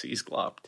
izglābti.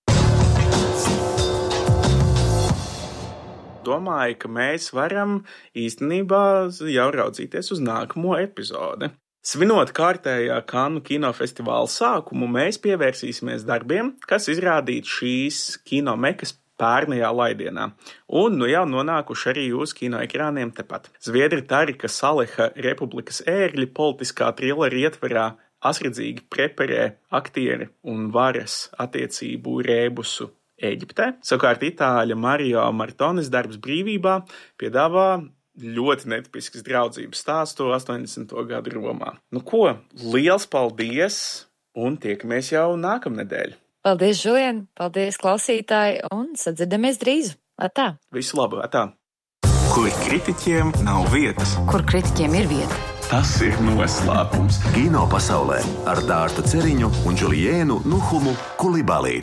Domāju, ka mēs varam īstenībā jau raudzīties uz nākamo epizodi. Svinot kārtējā Kannu kinofestivāla sākumu, mēs pievērsīsimies darbiem, kas izrādīti šīs kinomekas pērnajā laidienā, un jau nonākuši arī uz kinoekrāniem tepat. Zviedri Tarika Saleha Republikas ērgļi politiskā trilera ietverā asredzīgi preparē aktieri un varas attiecību rēbusu Ēģiptē. Savukārt itāļa Mario Martones darbs Brīvībā piedāvā ļoti netipisks draudzības stāstu 80. gadu Romā. Nu ko, liels paldies un tiekamies jau nākamnedēļ. Paldies, Žulien, paldies klausītāji un sadzirdamies drīz. Atā. Visu labu, atā. Kur kritiķiem nav vietas. Kur kritiķiem ir vieta. Tas ir noslēpums. Kino pasaulē ar Dārtu Ceriņu un Džuliēnu Nuhumu Kulibalī.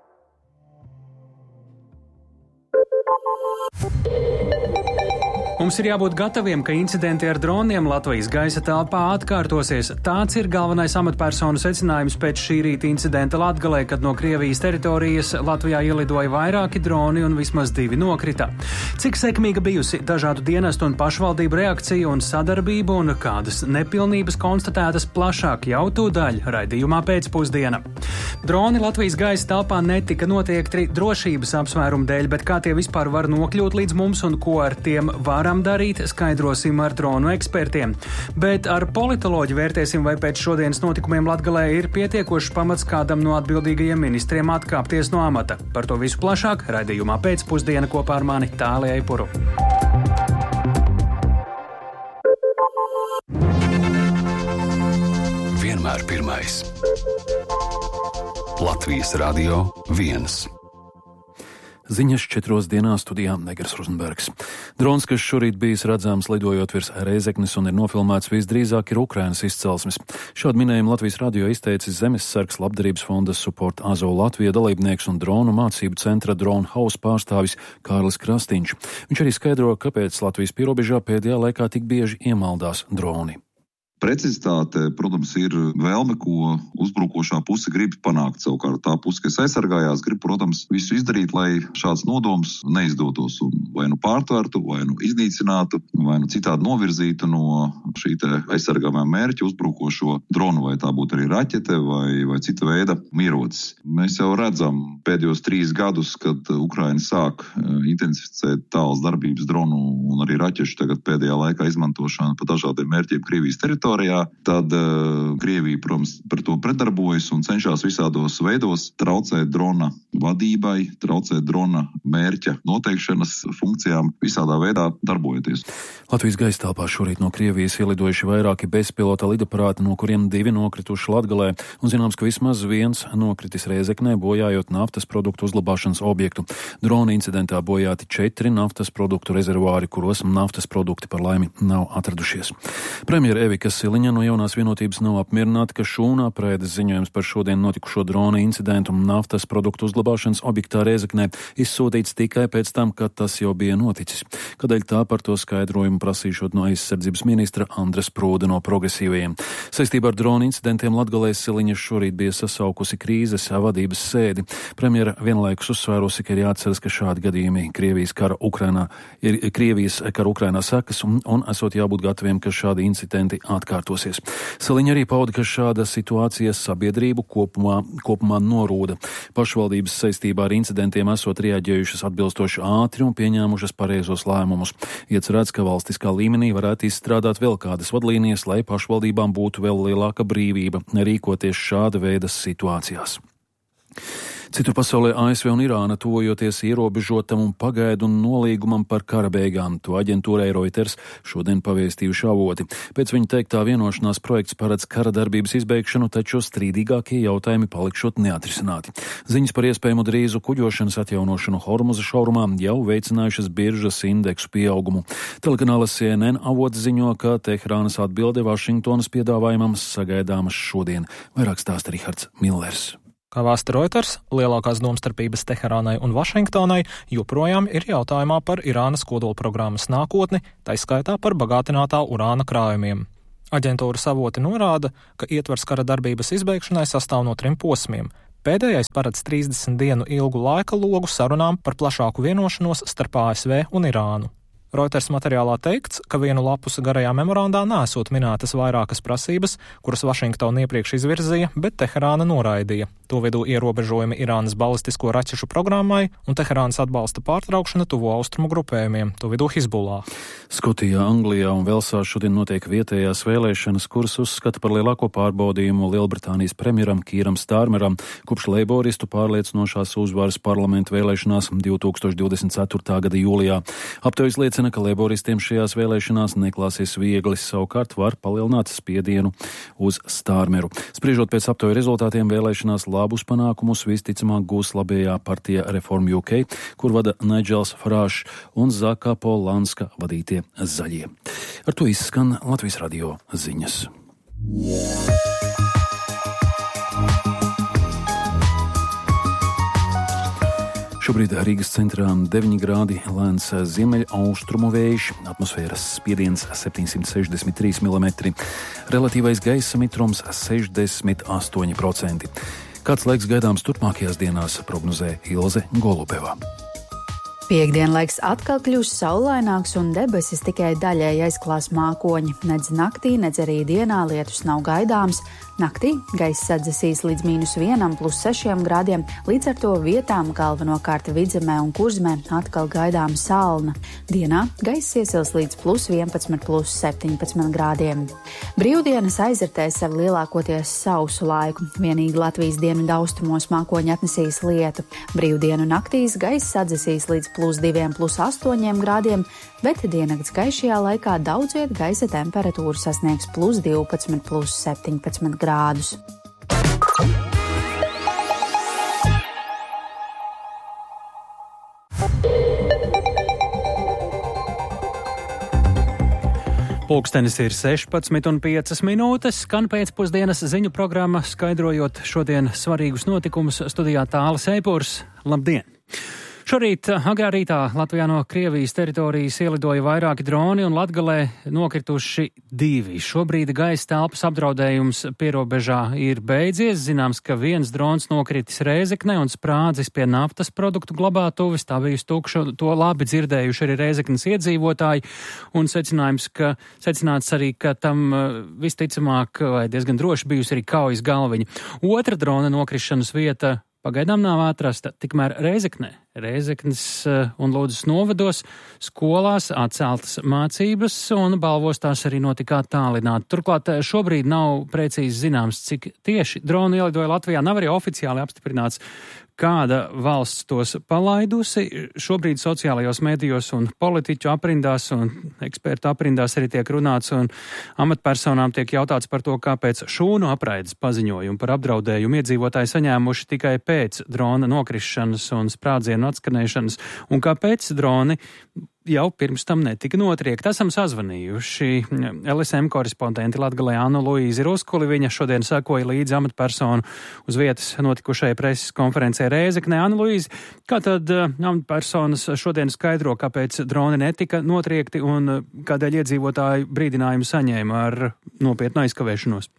Mums ir jābūt gataviem, ka incidenti ar droniem Latvijas gaisa telpā atkārtosies. Tāds ir galvenais amatpersonu secinājums pēc šī rīta incidenta Latgalē, kad no Krievijas teritorijas Latvijā ielidoja vairāki droni un vismaz 2 nokrita. Cik sekmīga bijusi dažādu dienestu un pašvaldību reakcija un sadarbība un kādas nepilnības konstatētas plašāk jau tūdaļ raidījumā pēcpusdiena. Droni Latvijas gaisa telpā netika notiekti drošības apsvērumu dēļ, bet kā tie vispār var nokļūt līdz mums un ko ar tiem varam darīt, skaidrosim ar dronu ekspertiem. Bet ar politoloģi vērtēsim, vai pēc šodienas notikumiem Latgalē ir pietiekošs pamats kādam no atbildīgajiem ministriem atkāpties no amata. Par to visu plašāk raidījumā pēcpusdiena kopā ar mani Tāliju Eipuru. Vienmēr pirmais. Latvijas Radio 1. Ziņas 4 dienā studijā Negers Rozenbergs. Drons, kas šorīt bijis redzams lidojot virs Reizeknes un ir nofilmēts, visdrīzāk ir Ukrainas izcelsmes. Šādu minējumu Latvijas radio izteicis Zemessargs labdarības fonda Support Azo Latvija dalībnieks un dronu mācību centra Drone House pārstāvis Kārlis Krastīņš. Viņš arī skaidro, kāpēc Latvijas pierobežā pēdējā laikā tik bieži iemaldās droni. Precizitāte, protams, ir vēlme, ko uzbrukošā puse grib panākt. Savukārt tā puse, kas aizsargājās, grib, protams, visu izdarīt, lai šāds nodoms neizdotos un vai nu pārtvērtu, vai nu iznīcinātu, vai nu citādi novirzītu no šī te aizsargājumā mērķa uzbrukošo dronu, vai tā būtu arī raķete vai cita veida ierocis. Mēs jau redzam pēdējos 3 gadus, kad Ukraina sāk intensificēt tālas darbības dronu un arī raķešu tagad pēdējā laikā izmantošanu pa dažādiem mērķiem Krievijas teritorijā. Tad Krievija, protams, par to pretdarbojas un cenšas visādos veidos traucēt drona vadībai, traucēt drona mērķa noteikšanas funkcijām, visādā veidā darbojoties. Latvijas gaisa telpā šorīt no Krievijas ielidojuši vairāki bezpilota lidaparāti, no kuriem 2 nokrituši Latgalē, un zināms, ka vismaz 1 nokritis Reizeknē, bojājot naftas produktu uzglabāšanas objektu. Drona incidentā bojāti 4 naftas produktu rezervuāri, kuros naftas produkti par laimi nav atradušies. Premjera Evika Siliņa no Jaunās vienotības nav apmierināta, ka šūnā prēdes ziņojums par šodien notikušo drona incidentu un naftas produktu uzglabāšanas objektā Reizeknē izsūtīts tikai pēc tam, kad tas jau bija noticis. Kādēļ tā par to skaidrojumu prasīšot no aizsardzības ministra Andres Prūda no progresīvajiem. Saistībā ar drona incidentiem Latgalē Siliņa šorīt bija sasaukusi krīzes vadības sēdi. Premjera vienlaikus uzsvērusi, ka ir jāatceras, ka šādi gadījumi Krievijas kara Ukrainā sekas un esot jābūt gataviem, ka šādi incidenti atkārtosies. Siliņa arī pauda, ka šāda situācija sabiedrību kopumā norūda. Pašvaldības saistībā ar incidentiem esot reaģējušas atbilstoši ātri un pieņēmušas pareizos lēmumus. Iecerēts, ka valstiskā līmenī varētu izstrādāt vēl kādas vadlīnijas, lai pašvaldībām būtu vēl lielāka brīvība rīkoties šāda veida situācijās. Citur pasaulē ASV un Irāna tuvojoties ierobežotam un pagaidu nolīgumam par kara beigām. To aģentūrai Reuters šodien pavēstījuši avoti. Pēc viņa teiktā vienošanās projekts paredz kara darbības izbeigšanu, taču strīdīgākie jautājumi palikšot neatrisināti. Ziņas par iespējamu drīzu kuģošanas atjaunošanu Hormuza šaurumā jau veicinājušas biržas indeksu pieaugumu. Telekanāla CNN avots ziņo, ka Teherānas atbilde Vašingtonas piedāvājumam sagaidāmas šodien. Vairāk stāsta Rihards Millers. Kā vēsta Reuters, lielākās domstarpības Teherānai un Vašingtonai joprojām ir jautājumā par Irānas kodolprogrammas nākotni, taiskaitā par bagātinātā urāna krājumiem. Aģentūras avoti norāda, ka ietvers kara darbības izbeigšanai sastāv no 3 posmiem. Pēdējais paredz 30 dienu ilgu laika logu sarunām par plašāku vienošanos starp ASV un Irānu. Reuters materiālā teikts, ka vienu lapusi garajā memorandā nesot minētas vairākas prasības, kuras Vašingtona iepriekš izvirzīja, bet Teherāna noraidīja. To vidū ierobežojumi Irānas balistisko raķešu programmai un Teherānas atbalsta pārtraukšana tuvo austrumu grupējumiem, to vidū Hizbullah. Skotijā, Anglijā un Velsā šodien notiek vietējās vēlēšanas, kuras uzskata par lielāko pārbaudījumu Lielbritānijas premjeram Kīram Stārmeram kopš leiboristu pārliecinošās uzvaras parlamentu vēlēšanās 2024. gada jūlijā. Aptaujas liecina, ka leiboristiem šajās vēlēšanās neklāsies viegli, savukārt var palielināt spiedienu uz Stārmeru. Spriežot pēc aptauju rezultātiem, vēlēšanās labus panākumus visticamāk gūs labējā partija Reform UK, kur vada Nigels Farāžs un Zaka Polanska vadītie zaļie. Ar to izskan Latvijas radio ziņas. Šobrīd Rīgas centrā 9 grādi, lēns ziemeļaustrumu vējš, atmosfēras spiediens 763 mm, relatīvais gaisa mitrums 68%. Kāds laiks gaidāms turpmākajās dienās, prognozē Ilze Golubeva. Piektdienlaiks atkal kļūs saulaināks un debesis tikai daļēji aizklās mākoņi. Nedz naktī, nedz arī dienā lietus nav gaidāms. Naktī gaiss sadzesīs līdz -1 plus 6 grādiem, līdz ar to vietām galvenokārt Vidzemē un Kurzemē atkal gaidām salna. Dienā gaiss iesils līdz +11 plus 17 grādiem. Brīvdienas aizritēs ar lielākoties sausu laiku. Vienīgi Latvijas dienvidu austrumos mākoņi atnesīs lietu. Brīvdienu naktīs gaiss sadzesīs līdz +2 plus 8 grādiem, bet diennakts gaišajā laikā daudz viet gaisa temperatūra sasniegs +12 plus 17 grādus. Pulkstenis ir 16,5 minūtes, skan pēcpusdienas ziņu programma, skaidrojot šodien svarīgus notikumus. Studijā Tālis Eipurs. Labdien! Šorīt agrā rītā Latvijā no Krievijas teritorijas ielidoja vairāki droni un Latgalē nokrituši 2. Šobrīd gaisa telpas apdraudējums pierobežā ir beidzies. Zināms, ka viens drons nokritis Rēzeknē un sprādzis pie naftas produktu glabātuves. Tā bijusi tukša, to labi dzirdējuši arī Rēzeknes iedzīvotāji. Un secināts arī, ka tam visticamāk vai diezgan droši bijusi arī kaujas galviņa. Otra drona nokrišanas vieta pagaidām nav atrasta, tikmēr Rēzeknes un Lūdzes novados skolās atceltas mācības un balvos tās arī notika attālināti. Turklāt šobrīd nav precīzi zināms, cik tieši droni ielidoja Latvijā. Nav arī oficiāli apstiprināts, kāda valsts tos palaidusi. Šobrīd sociālajos medijos un politiķu aprindās un ekspertu aprindās arī tiek runāts un amatpersonām tiek jautāts par to, kāpēc šūnu apraides paziņojumu par apdraudējumu iedzīvotāji saņēmuši tikai pēc drona nokrišanas un sprādzienu atskanēšanas un kāpēc droni jau pirms tam netika notriekti. Esam sazvanījuši LSM korespondenti Latgalē Annu Luīzi Ruskuli. Viņa šodien sekoja līdzi amatpersonu uz vietas notikušajai preses konferencē Rēzeknē. Anna Luīzi, kā tad amatpersonas šodien skaidro, kāpēc droni netika notriekti un kādēļ iedzīvotāju brīdinājumu saņēma ar nopietnu aizkavēšanos?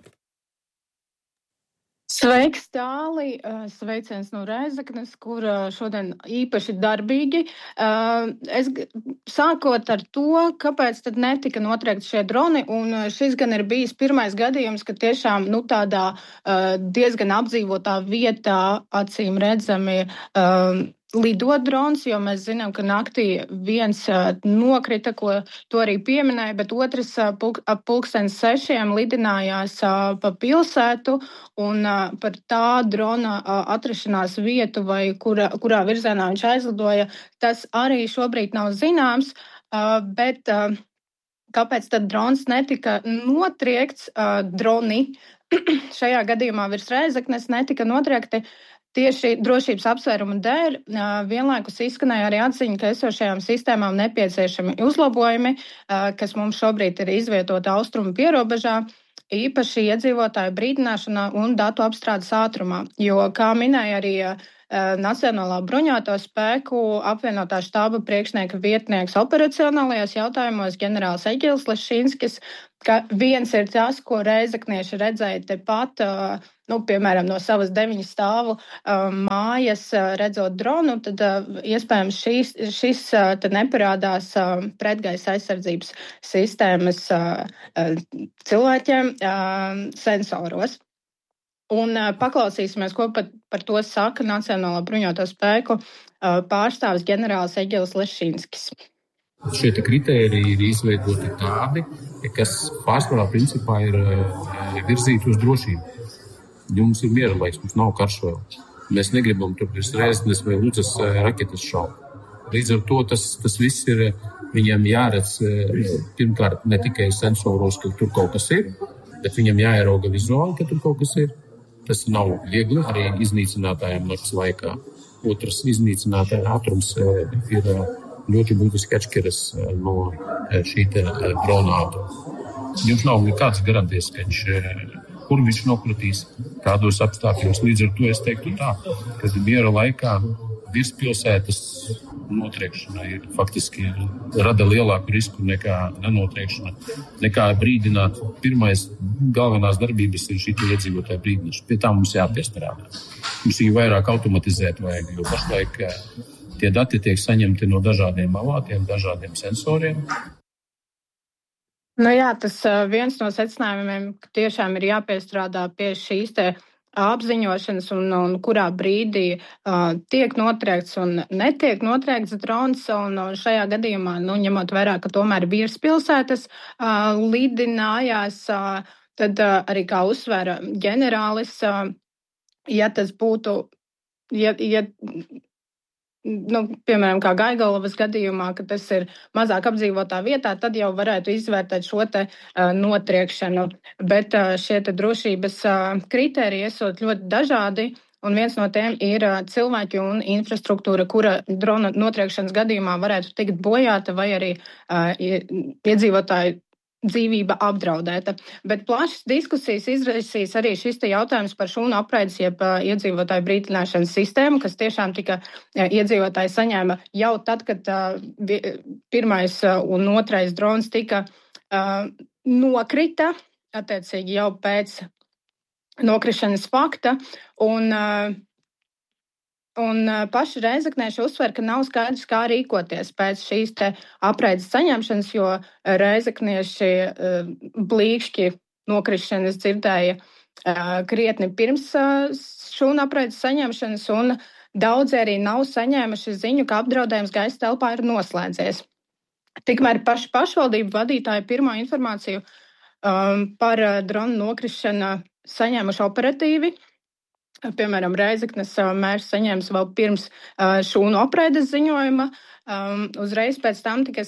Sveiks, Tāli! Sveiciens no Rēzeknes, kur šodien īpaši darbīgi. Es sākot ar to, kāpēc tad netika notriekti šie droni, un šis gan ir bijis pirmais gadījums, ka tiešām tādā diezgan apdzīvotā vietā acīm redzami lidot drons, jo mēs zinām, ka naktī viens nokrita, ko to arī pieminēja, bet otrs ap 6:00 lidinājās pa pilsētu un par tā drona atrašanās vietu vai kurā virzienā viņš aizlidoja, tas arī šobrīd nav zināms, bet kāpēc tad drons netika notriekts, droni šajā gadījumā virs Rēzeknes netika notriekti, tieši drošības apsvērumu dēļ vienlaikus izskanēja arī atziņa, ka esošajām sistēmām nepieciešami uzlabojumi, kas mums šobrīd ir izvietota austrumu pierobežā, īpaši iedzīvotāju brīdināšanā un datu apstrādes ātrumā. Jo, kā minēja arī Nacionālā bruņoto spēku apvienotā štāba priekšnieka vietnieks operacionālajos jautājumos ģenerālis Egils Lešinskis, ka viens ir tas, ko reizeknieši redzēja tepat, piemēram, no savas 9 stāvu mājas redzot dronu, tad iespējams šis tad neparādās pretgaisa aizsardzības sistēmas cilvēkiem sensoros. Un paklausīsimies, ko par to saka Nacionālā bruņoto spēku pārstāvis ģenerālis Egils Lešinskis. Šie kritēriji ir izveidoti tādi, kas pārsvarā principā ir virzīti uz drošību. Jums ir miera laiks, mums nav karš vēl. Mēs negribam tur Rēzeknes vai Ludzas raketas šaut. Līdz ar to tas viss ir viņam jāredz pirmkārt ne tikai sensoros, ka tur kaut kas ir, bet viņam jāierauga vizuāli, ka tur kaut kas ir. Tas nav viegli arī iznīcinātājiem nakts laikā. Otrs iznīcinātāja ātrums ir ļoti būtiski atšķiras no šī drona ātruma. Jums nav nekāds garantijas, ka kur viņš nokritīs, kādos apstākļos. Līdz ar to es teiktu tā, ka miera laikā virspilsētas notriekšana ir faktiski rada lielāku risku nekā nenotriekšana, nekā brīdināt. Pirmais galvenās darbības ir šī iedzīvotāja brīdināšana. Pie tā mums jāpiestrādā. Mums viņu vairāk automatizēt vajag, jo pašlaik tie dati tiek saņemti no dažādiem avātiem, dažādiem sensoriem. Tas viens no secinājumiem, ka tiešām ir jāpiestrādā pie šīs apziņošanas un kurā brīdī tiek notriekts un netiek notriekts drons. Un šajā gadījumā, ņemot vērā, ka tomēr virspilsētas lidinājās, tad arī, kā uzsvēra ģenerālis, ja tas būtu, piemēram, kā Gaigalavas gadījumā, ka tas ir mazāk apdzīvotā vietā, tad jau varētu izvērtēt šo notriekšanu. Bet šie drošības kritēriji esot ļoti dažādi, un viens no tiem ir cilvēki un infrastruktūra, kura drona notriekšanas gadījumā varētu tikt bojāta vai arī iedzīvotāju dzīvība apdraudēta. Bet plašas diskusijas izraisīs arī šis jautājums par šūnu apraides jeb iedzīvotāju brīdināšanas sistēmu, kas tiešām tika iedzīvotāji saņēma jau tad, kad pirmais un otrais drons tika nokrita, attiecīgi jau pēc nokrišanas fakta. Un paši reizeknieši uzsver, ka nav skaidrs, kā rīkoties pēc šīs apraides saņemšanas, jo reizeknieši blīkšķi nokrišanas dzirdēja krietni pirms šūnu apraides saņemšanas, un daudzi arī nav saņēmuši ziņu, ka apdraudējums gaisa telpā ir noslēdzies. Tikmēr paši pašvaldību vadītāji pirmo informāciju par dronu nokrišanu saņēmuši operatīvi. Piemēram, Rēzeknes mērs saņēmis vēl pirms šūnu apraides ziņojuma. Uzreiz pēc tam tika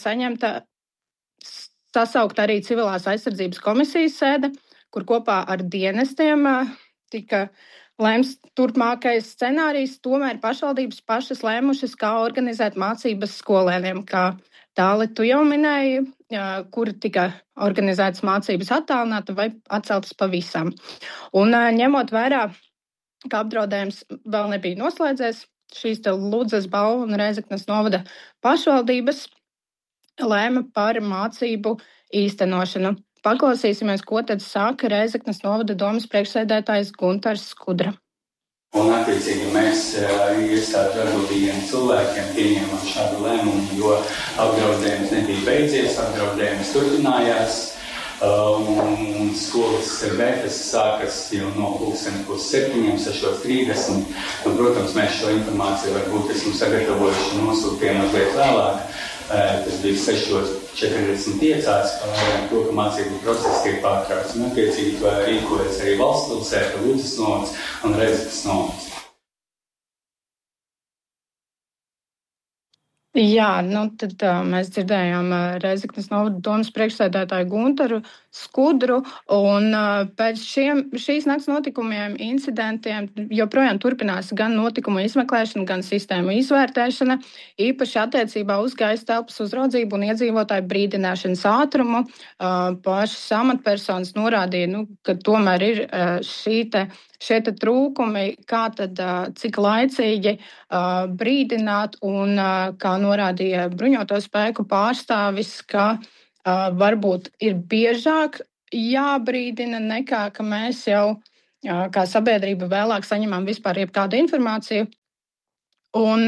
sasaukt arī civilās aizsardzības komisijas sēde, kur kopā ar dienestiem tika lēms turpmākais scenārijs. Tomēr pašvaldības pašas lēmušas, kā organizēt mācības skolēniem, kā Tāli tu jau minēji, kur tika organizētas mācības attālināti vai atceltas pavisam. Un ņemot vērā, ka apdraudējums vēl nebija noslēdzies, šīs Ludzas, Balvu un Rēzeknes novada pašvaldības lēma par mācību īstenošanu. Paklausīsimies, ko tad saka Rēzeknes novada domas priekšsēdētājs Guntars Skudra. Un attiecīgi mēs iestāžu atbildīgiem cilvēkiem pieņēmām šādu lēmumu, jo apdraudējums nebija beidzies, apdraudējums turpinājās. Un skolas beigas sākas jau no 7:30, 6:30. Un, protams, mēs šo informāciju varbūt esam sagatavojuši un nosūtījām mazliet vēlāk. Tas bija 6:45, to, ka mācību process tiek pārtraukts. Un attiecīgi rīkojas arī valsts pilsēta, Ludzas novads un Rēzeknes novads. Jā, tad mēs dzirdējām Rēzeknes novada domas priekšsēdētāju Guntaru Skudru, un pēc šīs nakts notikumiem, incidentiem joprojām turpinās gan notikumu izmeklēšana, gan sistēmu izvērtēšana, īpaši attiecībā uz gaisa telpas uzraudzību un iedzīvotāju brīdināšanas ātrumu. Pašas amatpersonas norādīja, ka tomēr ir šie trūkumi, kā tad cik laicīgi brīdināt, un kā norādīja bruņoto spēku pārstāvis, ka varbūt ir biežāk jābrīdina nekā, ka mēs jau kā sabiedrība vēlāk saņemam vispār jebkādu informāciju. Un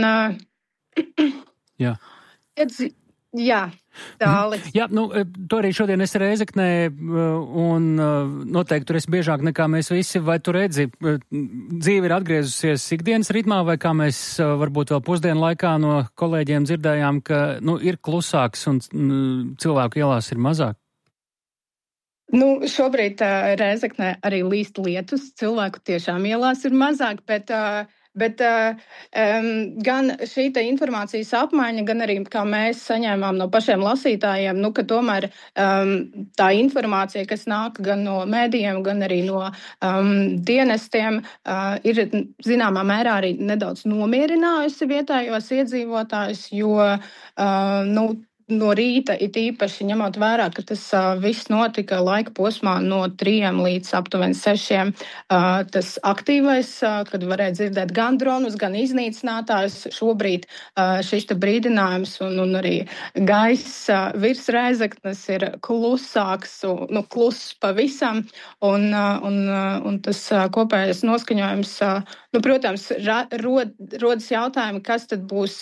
jā. Tāli. Jā, tu arī šodien esi Rēzeknē, un noteikti tur esi biežāk nekā mēs visi. Vai tu redzi, dzīve ir atgriezusies ikdienas ritmā, vai kā mēs varbūt vēl pusdienu laikā no kolēģiem dzirdējām, ka ir klusāks un cilvēku ielās ir mazāk? Šobrīd Rēzeknē arī līst lietus, cilvēku tiešām ielās ir mazāk, bet gan šī informācijas apmaiņa, gan arī, kā mēs saņēmām no pašiem lasītājiem, ka tomēr tā informācija, kas nāk gan no mēdījiem, gan arī no dienestiem, ir zināmā mērā arī nedaudz nomierinājusi vietējos iedzīvotājus, jo no rīta it īpaši ņemot vērā, ka tas viss notika laika posmā no 3 līdz aptuveni 6. Tas aktīvais, kad varēja dzirdēt gan dronus, gan iznīcinātājus. Šobrīd šis brīdinājums un arī gaiss virs Rēzeknes ir klusāks, kluss pavisam, un tas kopējais noskaņojums, protams, rodas jautājumi, kas tad būs,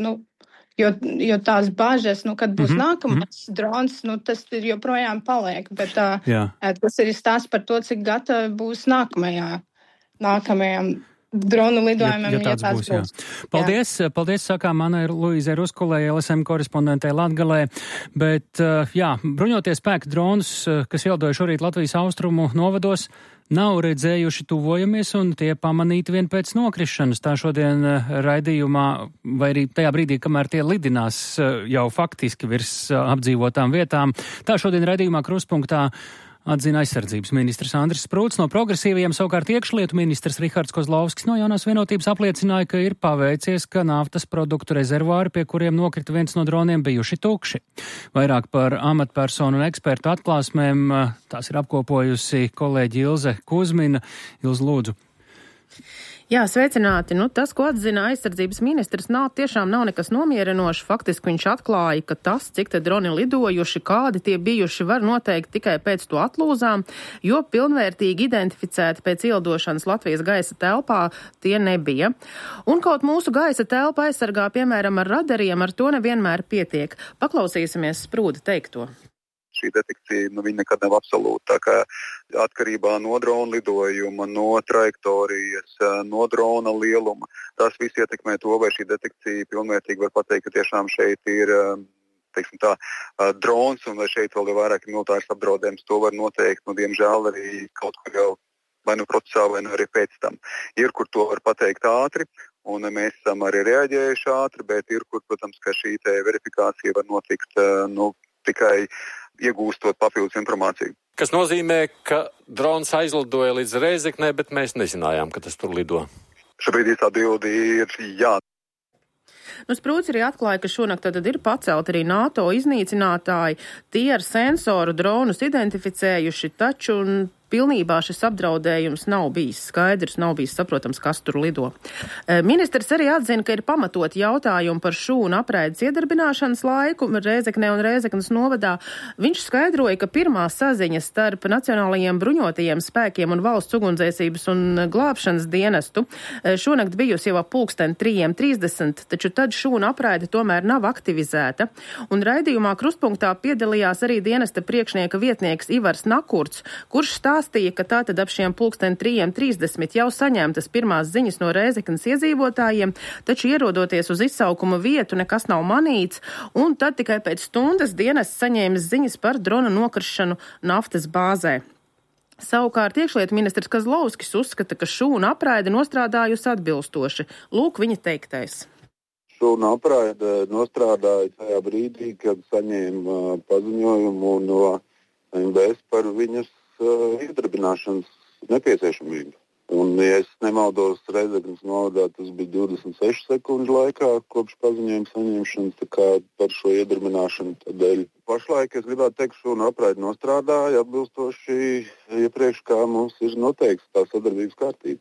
Jo tās bažas, kad būs nākamais drons, tas joprojām paliek, bet tas ir stāsts par to, cik gatavi būs nākamajām dronu lidojumiem, ja tāds būs. Paldies, sakām Annai Luīzai Ruskulei, LSM korespondentei Latgalē, bet bruņotie spēki dronus, kas ielidoja šorīt Latvijas austrumu novados, nav redzējuši tuvojamies un tie pamanīti vien pēc nokrišanas. Tā šodien raidījumā, vai arī tajā brīdī, kamēr tie lidinās jau faktiski virs apdzīvotām vietām, tā šodien raidījumā Kruspunktā atzina aizsardzības ministrs Andris Sprūts. No progresīvajiem savukārt iekšlietu ministrs Rihards Kozlovskis no Jaunās vienotības apliecināja, ka ir paveicies, ka naftas produktu rezervāri, pie kuriem nokrita viens no droniem, bijuši tukši. Vairāk par amatpersonu un ekspertu atklāsmēm tās ir apkopojusi kolēģi Ilze Kuzmina. Ilze, lūdzu. Jā, sveicināti. Tas, ko atzina aizsardzības ministrs, tiešām nav nekas nomierinošs. Faktiski viņš atklāja, ka tas, cik te droni lidojuši, kādi tie bijuši, var noteikt tikai pēc to atlūzām, jo pilnvērtīgi identificēti pēc ielidošanas Latvijas gaisa telpā tie nebija. Un kaut mūsu gaisa telpa aizsargā, piemēram, ar radariem, ar to nevienmēr pietiek. Paklausīsimies Sprūda teikto. Šī detekcija, viņa nekad nav absolūta, tā kā atkarībā no drona lidojuma, no trajektorijas, no drona lieluma, tas viss ietekmē to, vai šī detekcija pilnvērtīgi var pateikt, ka tiešām šeit ir, drons, un vai šeit vēl ir vairāk militārs apdraudējums, to var noteikt, diemžēl arī kaut kur jau vai procesā, vai arī pēc tam. Ir, kur to var pateikt ātri, un mēs esam arī reaģējuši ātri, bet ir, kur, protams, ka šī verifikācija var notikt, tikai iegūstot papildus informāciju. Kas nozīmē, ka drons aizlidoja līdz Rēzeknē, bet mēs nezinājām, ka tas tur lido. Šobrīd īsta atbilde ir jā. Sprūts arī atklāja, ka šonakt tad ir pacelt arī NATO iznīcinātāji. Tie ar sensoru dronus identificējuši, taču pilnībā šis apdraudējums nav bijis skaidrs, nav bijis saprotams, kas tur lido. Ministrs arī atzina, ka ir pamatot jautājumi par šūnu apraides iedarbināšanas laiku Rēzeknē un Rēzeknes novadā. Viņš skaidroja, ka pirmā saziņa starp nacionālajiem bruņotajiem spēkiem un valsts ugunsdzēsības un glābšanas dienestu šonakt bijusi jau ap 3:30, taču tad šūnu apraide tomēr nav aktivizēta. Un raidījumā Kruspunktā piedalījās arī dienesta priekšnieka vietnieks Ivars Nakurts, kurš stāstīja, ka tātad ap šiem 3:30 jau saņemtas pirmās ziņas no Rēzeknes iedzīvotājiem, taču ierodoties uz izsaukuma vietu nekas nav manīts, un tad tikai pēc stundas dienests saņēmis ziņas par drona nokrišanu naftas bāzē. Savukārt iekšlietu ministrs Kozlovskis uzskata, ka šūnu apraide nostrādājusi atbilstoši. Lūk viņa teiktais. šūnu apraide nostrādāja tajā brīdī, kad saņēma paziņojumu no MBS par viņas iedarbināšanas nepieciešamību. Un, ja es nemaldos, Rēzeknes novadā tas bija 26 sekundžu laikā kopš paziņojuma saņemšanas, tā kā par šo iedarbināšanu tādēļ. Pašlaik es gribētu teikt, šūnu apraide nostrādāja atbilstoši iepriekš, kā mums ir noteikts tā sadarbības kārtība.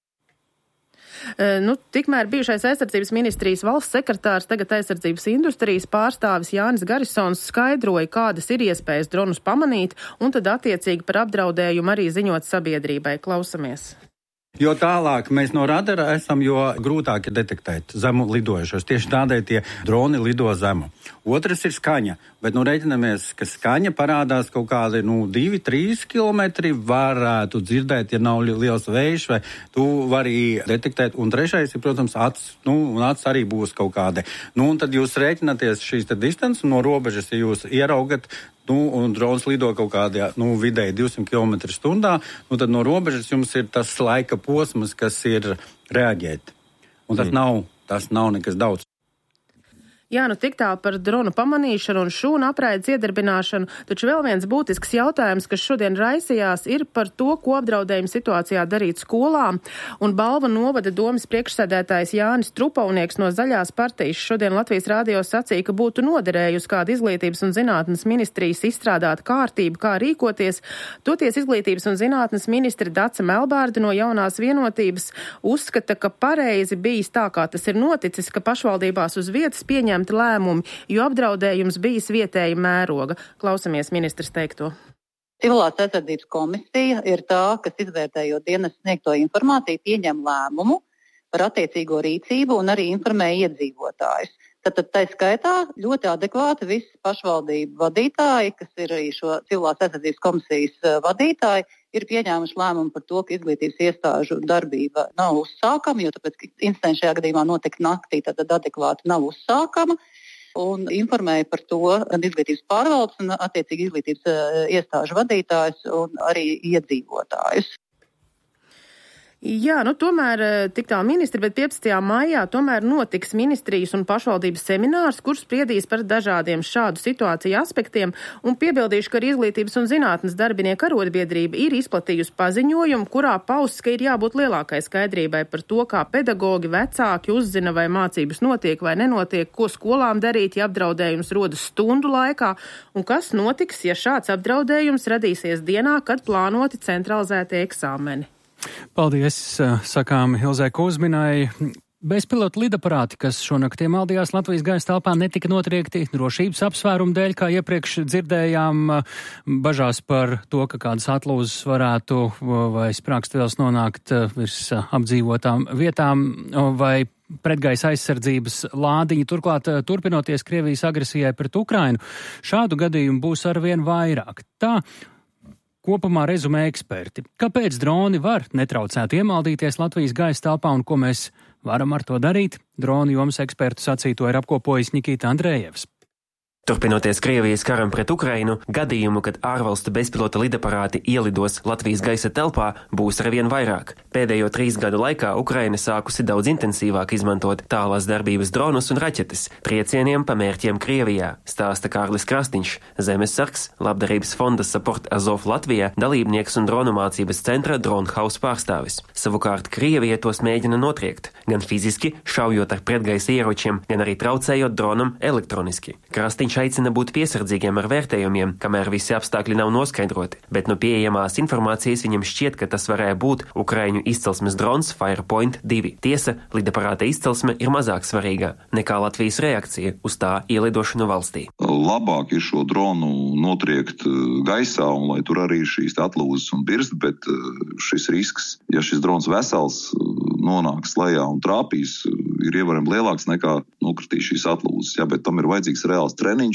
Tikmēr bijušais aizsardzības ministrijas valsts sekretārs, tagad aizsardzības industrijas pārstāvis Jānis Garisons skaidroja, kādas ir iespējas dronus pamanīt un tad attiecīgi par apdraudējumu arī ziņot sabiedrībai. Klausamies. Jo tālāk mēs no radara esam, jo grūtāk ir detektēt zemu lidojušos. Tieši tādēļ tie droni lido zemu. Otrs ir skaņa, bet rēķinamies, ka skaņa parādās kaut kādi 2-3 kilometri, varētu dzirdēt, ja nav liels vējš, vai tu vari detektēt. Un trešais ir, protams, acs, un acs arī būs kaut kādi. Un tad jūs rēķināties šīs distances no robežas, ja jūs ieraugat, un drons lido kaut kādā vidēji 200 km/h, tad no robežas jums ir tas laika posms, kas ir reaģēt. Un tas nav nekas daudz. Jā, tik tā par dronu pamanīšanu un šūnu apraides iedarbināšanu, taču vēl viens būtisks jautājums, kas šodien raisījās, ir par to, ko apdraudējuma situācijā darīt skolām, un Balva novada domas priekšsēdētājs Jānis Trupaunieks no Zaļās partijas šodien Latvijas radio sacīja, ka būtu noderējusi kāda izglītības un zinātnes ministrijas izstrādāt kārtību, kā rīkoties. Toties izglītības un zinātnes ministre Dace Melbārde no Jaunās vienotības uzskata, ka pareizi bijis tā, kā tas ir noticis, ka pašvaldībās uz vietas pieņem lēmumi, jo apdraudējums bijis vietēja mēroga. Klausamies ministrs teikto. Civilās aizsardzības komisija ir tā, kas izvērtējot dienas sniegto informāciju, pieņem lēmumu par attiecīgo rīcību un arī informē iedzīvotājus. Tad tā skaitā ļoti adekvāti visi pašvaldību vadītāji, kas ir arī šo civilās aizsardzības komisijas vadītāji, ir pieņēmuši lēmumu par to, ka izglītības iestāžu darbība nav uzsākama, jo tāpēc, ka incidents šajā gadījumā notika naktī, tad adekvāti nav uzsākama. Un informēja par to izglītības pārvaldes un attiecīgi izglītības iestāžu vadītājus un arī iedzīvotājus. Jā, tomēr tik tā ministri, bet 15. maijā tomēr notiks ministrijas un pašvaldības seminārs, kur spriedīs par dažādiem šādu situāciju aspektiem, un piebildīšu, ka arī izglītības un zinātnes darbinieku arotbiedrība ir izplatījusi paziņojumu, kurā pausts, ka ir jābūt lielākai skaidrībai par to, kā pedagogi, vecāki uzzina, vai mācības notiek vai nenotiek, ko skolām darīt, ja apdraudējums rodas stundu laikā, un kas notiks, ja šāds apdraudējums radīsies dienā, kad plānoti centralizētie eksāmeni. Paldies, sakām Ilzai Kuzminai. Bezpilota lidaparāti, kas šonakt iemaldījās Latvijas gaisa telpā, netika notriekti drošības apsvērumu dēļ, kā iepriekš dzirdējām, bažās par to, ka kādas atlūzas varētu vai sprāgstvielas nonākt virs apdzīvotām vietām vai pretgaisa aizsardzības lādiņi. Turklāt, turpinoties Krievijas agresijai pret Ukrainu, šādu gadījumu būs arvien vairāk. Tā kopumā rezumē eksperti. Kāpēc droni var netraucēti iemaldīties Latvijas gaisa telpā un ko mēs varam ar to darīt? Dronu jomas ekspertu sacīto ir apkopojis Nikita Andrejevs. Turpinoties Krievijas karam pret Ukrainu, gadījumu, kad ārvalstu bezpilota lidaparāti ielidos Latvijas gaisa telpā, būs arvien vairāk. Pēdējo 3 gadu laikā Ukraina sākusi daudz intensīvāk izmantot tālās darbības dronus un raķetes triecieniem pa mērķiem Krievijā, stāsta Kārlis Krastīņš, Zemessargs, Labdarības fonda Support Azov Latvijā, dalībnieks un dronu mācības centra Dronhaus pārstāvis. Savukārt Krievija tos mēģina notriekt, gan fiziski, šaujot ar pretgaisa ieročiem, gan arī traucējot dronam elektroniski. Krastīņš aicina būt piesardzīgiem ar vērtējumiem, kamēr visi apstākļi nav noskaidroti, bet no pieejamās informācijas viņam šķiet, ka tas varēja būt Ukraiņu izcelsmes drons Firepoint 2. Tiesa, lidaparāta izcelsme ir mazāk svarīga nekā Latvijas reakcija uz tā ielidošanu valstī. Labāk ir šo dronu notriekt gaisā, un lai tur arī šīs atlūzas un birst, bet šis risks, ja šis drons vesels nonāks lejā un trāpīs, ir ievērojami lielāks nekā nokritīs šīs atlūzas. Ja, bet tam ir vajadzīgs reāls treniņš,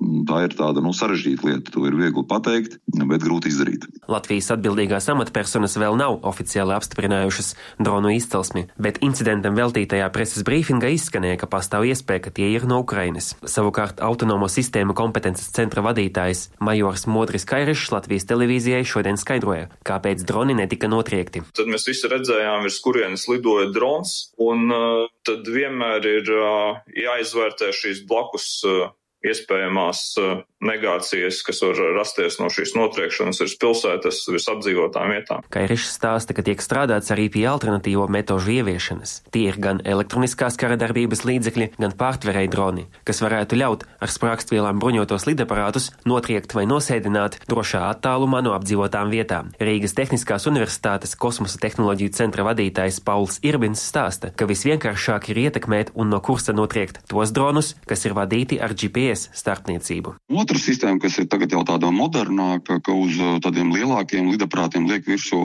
tā ir tāda sarežģīta lieta. To ir viegli pateikt, bet grūti izdarīt. Latvijas atbildīgās amatpersonas vēl nav oficiāli apstiprinājušas dronu izcelsmi, bet incidentam veltītajā preses brīfingā izskanēja, ka pastāv iespēja, ka tie ir no Ukrainas. Savukārt autonomo sistēmu kompetences centra vadītājs majors Modris Kairišs Latvijas televīzijai šodien skaidroja, kāpēc droni netika notriekti. Tad mēs visi redzējām, virs kurienes lidoja drons, un tad vienmēr ir jāizvērtē šīs blakus iespējamās negācijas, kas var rasties no šīs notriekšanas virs pilsētas, virs apdzīvotām vietām. Kairišs stāsta, ka tiek strādāts arī pie alternatīvo metožu ieviešanas. Tie ir gan elektroniskās kara darbības līdzekļi, gan pārtverēji droni, kas varētu ļaut ar sprākstvielām bruņotos lidaparātus notriekt vai nosēdināt drošā attālumā no apdzīvotām vietām. Rīgas Tehniskās universitātes kosmosa tehnoloģiju centra vadītājs Pauls Irbins stāsta, ka visvienkāršāk ir ietekmēt un no kursa notriekt tos dronus, kas ir vadīti ar GPS starpniecību. Otra sistēma, kas ir tagad jau tāda modernāka, ka uz tādiem lielākiem lidaparātiem liek virsū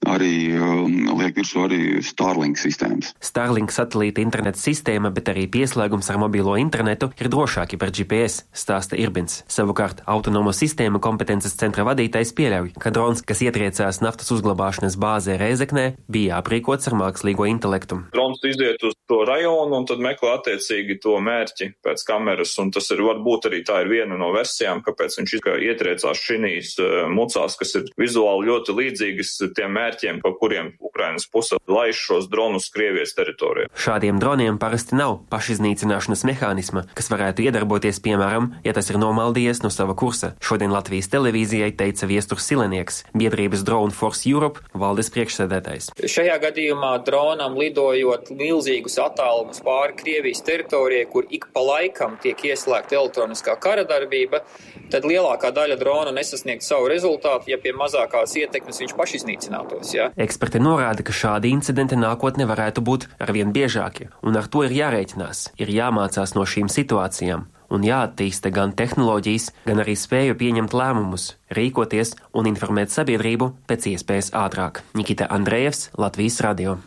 arī Starlink sistēmas. Starlink satelīta interneta sistēma, bet arī pieslēgums ar mobilo internetu ir drošāki par GPS, stāsta Irbins. Savukārt autonomo sistēmu kompetences centra vadītājs pieļauj, ka drons, kas ietriecās naftas uzglabāšanas bāzē Rēzeknē, bija aprīkots ar mākslīgo intelektu. Drons iziet uz to rajonu un tad meklē attiecīgi to mērķi pēc kameras, un tas ir varbūt arī tā ir viena no versijām, kāpēc viņš ietriecās šinīs mucās, kas ir vizuāli ļoti līdzīgas tiem mērķiem, pa kuriem Ukrainas puse laiž šos dronus Krievijas teritorijā. Šādiem droniem parasti nav pašiznīcināšanas mehānisma, kas varētu iedarboties, piemēram, ja tas ir nomaldījies no sava kursa. Šodien Latvijas televīzijai teica Viesturs Silenieks, biedrības Drone Force Europe valdes priekšsēdētājs. Šajā gadījumā dronam lidojot milzīgus attālumus pāri Krievijas teritorijai, kur ik pa laikam tiek ieslēgta elektroniskā kara darbība, tad lielākā daļa drona nesasniegt savu rezultātu, ja pie mazākās ietekmes viņš pašiznīcinātos. Ja? Eksperti norāda, ka šādi incidenti nākotnē varētu būt arvien biežāki, un ar to ir jārēķinās, ir jāmācās no šīm situācijām un jāattīsta gan tehnoloģijas, gan arī spēju pieņemt lēmumus, rīkoties un informēt sabiedrību pēc iespējas ātrāk. Nikita Andrejevs, Latvijas radio.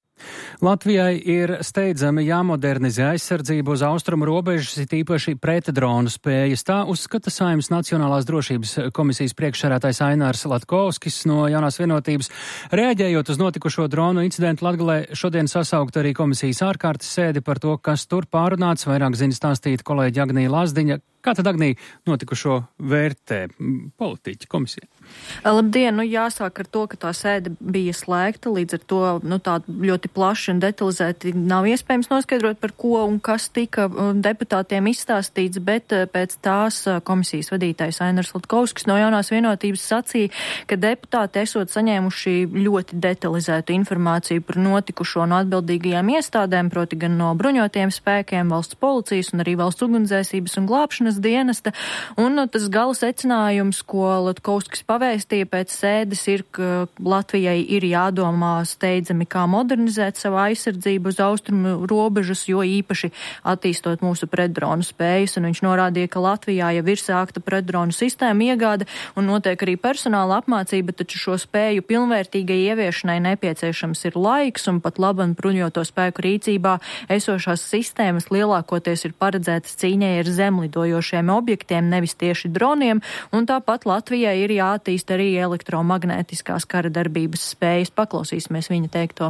Latvijai ir steidzami jāmodernizē aizsardzību uz austrumu robežas, it īpaši pretdronu spējas. Tā uzskata Saeimas Nacionālās drošības komisijas priekšsēdētājs Ainārs Latkovskis no Jaunās vienotības. Reaģējot uz notikušo dronu incidentu Latgalē, šodien sasaukt arī komisijas ārkārtas sēdi par to, kas tur pārunāts. Vairāk zina stāstīt kolēģi Agnija Lazdiņa. Kā tad, Agnija, notikušo vērtē politiķi komisija? Labdien, jāsāk ar to, ka tā sēde bija slēgta, līdz ar to tā ļoti plaši un detalizēti nav iespējams noskaidrot, par ko un kas tika deputātiem izstāstīts, bet pēc tās komisijas vadītājs Ainārs Latkovskis no Jaunās vienotības sacīja, ka deputāti esot saņēmuši ļoti detalizētu informāciju par notikušo no atbildīgajām iestādēm, proti gan no bruņotiem spēkiem, valsts policijas un arī valsts ugunsdzēsības un glābšanas dienesta, un tas gala secinājums, ko Latkovskis pavēstīja pēc sēdes, ir, ka Latvijai ir jādomā steidzami, kā modernizēt savu aizsardzību uz austrumu robežas, jo īpaši attīstot mūsu pretdronu spējas, un viņš norādīja, ka Latvijā jau ir sākta pretdronu sistēma iegāde un notiek arī personāla apmācība, taču šo spēju pilnvērtīgai ieviešanai nepieciešams ir laiks, un pat laban bruņoto spēku rīcībā esošās sistēmas lielākoties ir paredzētas cīņai ar zemlidojošiem objektiem, nevis tieši droniem, un tāpat Latvijai ir jāattīst arī elektromagnētiskās kara darbības spējas. Paklausīsimies viņa teikto.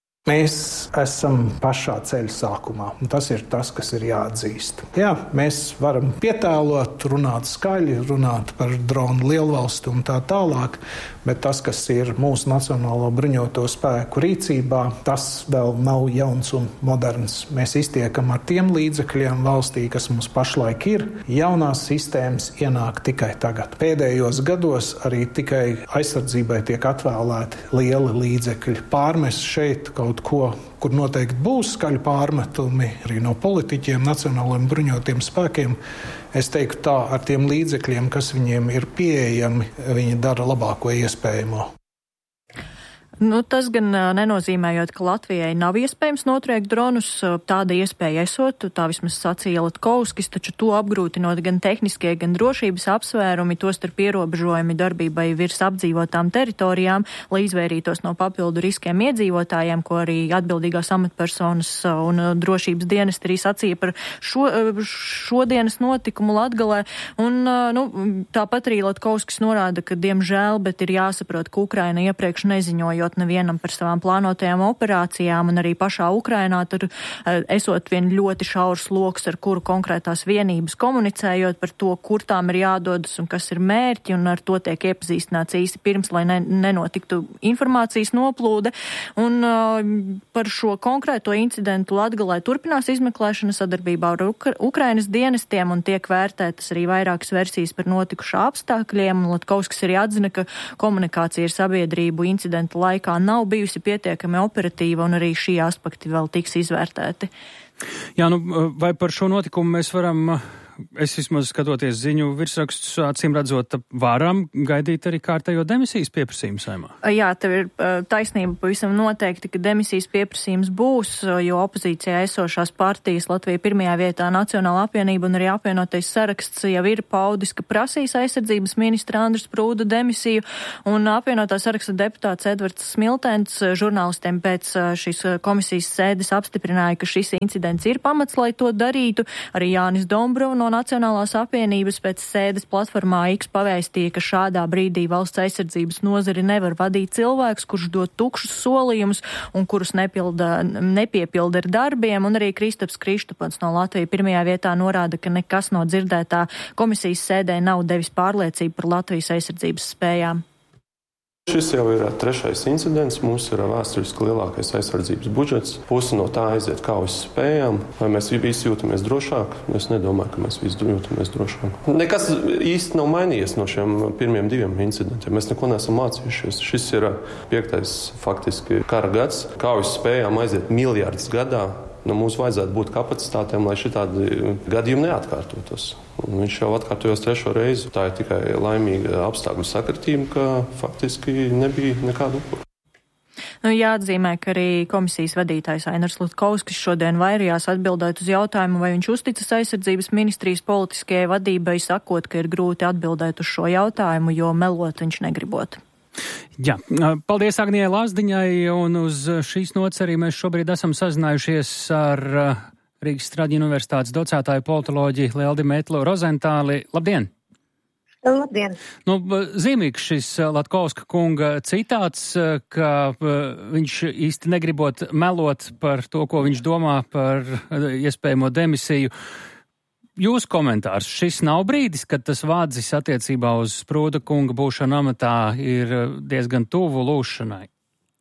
Mēs esam pašā ceļa sākumā, un tas ir tas, kas ir jāatzīst. Jā, mēs varam pietēlot, runāt skaļi, runāt par dronu lielvalstu un tā tālāk, bet tas, kas ir mūsu Nacionālo bruņoto spēku rīcībā, tas vēl nav jauns un moderns. Mēs iztiekam ar tiem līdzekļiem valstī, kas mums pašlaik ir. Jaunās sistēmas ienāk tikai tagad. Pēdējos gados arī tikai aizsardzībai tiek atvēlēti lieli līdzekļi. Pārmest šeit kaut ko, kur noteikti būs skaļi pārmetumi arī no politiķiem, nacionālajiem bruņotiem spēkiem. Es teiktu tā, ar tiem līdzekļiem, kas viņiem ir pieejami, viņi dara labāko iespējamo. Tas gan nenozīmējot, ka Latvijai nav iespējams notriekt dronus, tāda iespēja esot, tā vismaz sacīja Latkovskis, taču to apgrūtinot gan tehniskie, gan drošības apsvērumi, tostarp ierobežojumi darbībai virs apdzīvotām teritorijām, lai izvairītos no papildu riskiem iedzīvotājiem, ko arī atbildīgās amatpersonas un drošības dienesti arī sacīja par šodienas notikumu Latgalē. Un, tāpat arī Latkovskis norāda, ka diemžēl, bet ir jāsaprot, ka Ukraina iepriekš neziņojot nevienam par savām plānotajām operācijām, un arī pašā Ukrainā tur esot vien ļoti šaurs loks, ar kuru konkrētās vienības komunicējot par to, kur tām ir jādodas un kas ir mērķi, un ar to tiek iepazīstināts īsi pirms, lai nenotiktu informācijas noplūde. Un par šo konkrēto incidentu Latgalē turpinās izmeklēšana sadarbībā ar Ukrainas dienestiem, un tiek vērtētas arī vairākas versijas par notikušā apstākļiem. Latkovskis arī atzina, ka komunikācija ar sabiedrību incidentu laikā nav bijusi pietiekami operatīva, un arī šī aspekti vēl tiks izvērtēti. Jā, vai par šo notikumu mēs varam, es vismaz skatoties ziņu virsrakstus, acīm redzot, varam gaidīt arī kārtējo demisijas pieprasījumu Saeimā? Jā, tev ir taisnība pavisam noteikti, ka demisijas pieprasījums būs, jo opozīcijā esošās partijas Latvija pirmajā vietā Nacionāla apvienība un arī apvienotais saraksts jau ir paudis, ka prasīs aizsardzības ministra Andris Prūda demisiju, un apvienotā saraksta deputāts Edvards Smiltens žurnālistiem pēc šīs komisijas sēdes apstiprināja, ka šis incidents ir pamats, lai to darītu. Arī Jānis Dombrovs no Nacionālās apvienības pēc sēdes platformā X pavēstīja, ka šādā brīdī valsts aizsardzības nozari nevar vadīt cilvēks, kurš dod tukšus solījumus un kurus nepiepilda ar darbiem, un arī Kristaps Krištupans no Latvijas pirmajā vietā norāda, ka nekas no dzirdētā komisijas sēdē nav devis pārliecību par Latvijas aizsardzības spējām. Šis jau ir trešais incidents. Mums ir vēsturiski lielākais aizsardzības budžets. Pusi no tā aiziet kaujas spējām. Vai mēs visi jūtamies drošāk? Es nedomāju, ka mēs visi jūtamies drošāk. Nekas īsti nav mainījies no šiem pirmiem diviem incidentiem. Mēs neko neesam mācījušies. Šis ir 5. faktiski kara gads. Kaujas spējām aiziet miljardus gadā. Mums vajadzētu būt kapacitātēm, lai šitādi gadījumi neatkārtotos. Un viņš jau atkārtojos 3. reizi. Tā ir tikai laimīga apstākļu sakritība, ka faktiski nebija nekādu upuru. Jāatzīmē, ka arī komisijas vadītājs Ainars Latkovskis šodien vairījās atbildēt uz jautājumu, vai viņš uzticas aizsardzības ministrijas politiskajai vadībai, sakot, ka ir grūti atbildēt uz šo jautājumu, jo melot viņš negribot. Jā, paldies Agnijai Lazdiņai, un uz šīs nots arī mēs šobrīd esam sazinājušies ar Rīgas Straģiņu universitātes docētāju politoloģi Lieldi Metlu Rozentāli. Labdien! Labdien! Zīmīgs šis Latkovska kunga citāts, ka viņš īsti negribot melot par to, ko viņš domā par iespējamo demisiju. Jūsu komentārs, šis nav brīdis, kad tas vādzis attiecībā uz Prūda kunga būšanu amatā ir diezgan tuvu lūšanai?